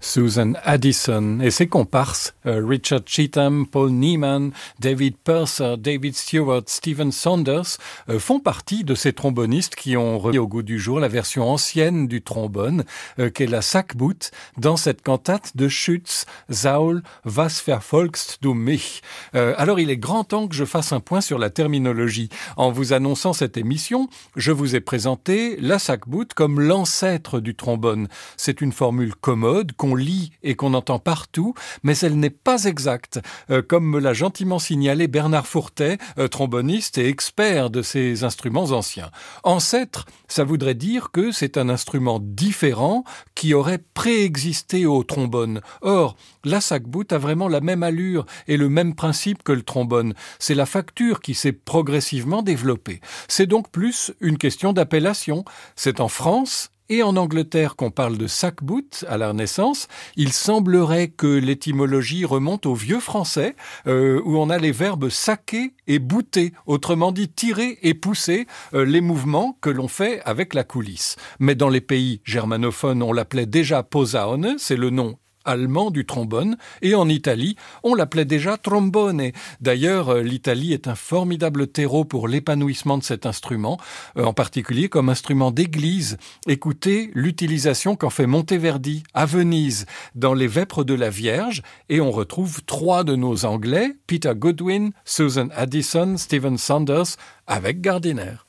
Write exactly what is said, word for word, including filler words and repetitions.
Susan Addison et ses comparses, euh, Richard Cheetham, Paul Neiman, David Purser, David Stewart, Stephen Saunders, euh, font partie de ces trombonistes qui ont remis au goût du jour la version ancienne du trombone, euh, qu'est la Sackbout, dans cette cantate de Schütz, Saul, was verfolgst du mich? Euh, alors il est grand temps que je fasse un point sur la terminologie. En vous annonçant cette émission, je vous ai présenté la Sackbout comme l'ancêtre du trombone. C'est une formule commode qu'on lit et qu'on entend partout, mais elle n'est pas exacte, euh, comme me l'a gentiment signalé Bernard Fourtet, euh, tromboniste et expert de ces instruments anciens. Ancêtre, ça voudrait dire que c'est un instrument différent qui aurait préexisté au trombone. Or, la Sackbout a vraiment la même allure et le même principe que le trombone. C'est la facture qui s'est progressivement développée. C'est donc plus une question d'appellation. C'est en France et en Angleterre qu'on parle de sackbout à la Renaissance. Il semblerait que l'étymologie remonte au vieux français, euh, où on a les verbes saquer et bouter, autrement dit tirer et pousser euh, les mouvements que l'on fait avec la coulisse. Mais dans les pays germanophones, on l'appelait déjà posaune, c'est le nom allemand du trombone, et en Italie, on l'appelait déjà trombone. D'ailleurs, l'Italie est un formidable terreau pour l'épanouissement de cet instrument, en particulier comme instrument d'église. Écoutez l'utilisation qu'en fait Monteverdi à Venise dans les Vêpres de la Vierge, et on retrouve trois de nos Anglais, Peter Goodwin, Susan Addison, Stephen Saunders, avec Gardiner.